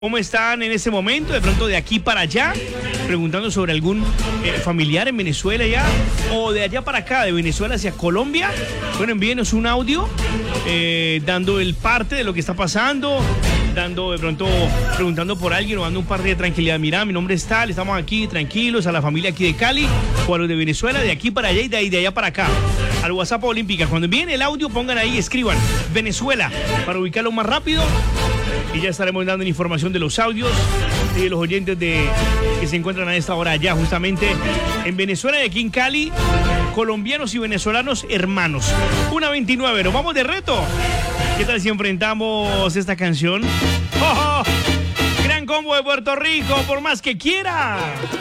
¿Cómo están en este momento? De pronto de aquí para allá, preguntando sobre algún familiar en Venezuela ya, o de allá para acá, de Venezuela hacia Colombia. Bueno, envíenos un audio dando el parte de lo que está pasando, dando de pronto, preguntando por alguien o dando un parte de tranquilidad. Mira, mi nombre es tal, estamos aquí tranquilos, a la familia aquí de Cali, o a los de Venezuela, de aquí para allá y de allá para acá. Al WhatsApp Olímpica. Cuando envíen el audio, pongan ahí, escriban Venezuela para ubicarlo más rápido. Y ya estaremos dando información de los audios y de los oyentes que se encuentran a esta hora allá, justamente en Venezuela y aquí en Cali, colombianos y venezolanos hermanos. 1:29, nos vamos de reto. ¿Qué tal si enfrentamos esta canción? ¡Oh! Gran combo de Puerto Rico, por más que quiera.